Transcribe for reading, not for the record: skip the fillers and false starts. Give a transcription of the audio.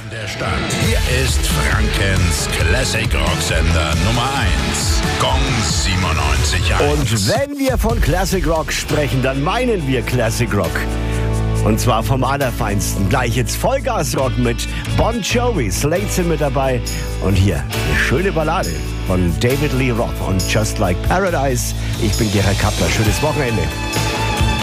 Der Stadt. Hier ist Frankens Classic Rock Sender Nummer 1. Gong 97.1. Und wenn wir von Classic Rock sprechen, dann meinen wir Classic Rock. Und zwar vom Allerfeinsten. Gleich jetzt Vollgas-Rock mit Bon Jovi. Slade sind mit dabei. Und hier eine schöne Ballade von David Lee Roth und Just Like Paradise. Ich bin Gerhard Kappler. Schönes Wochenende.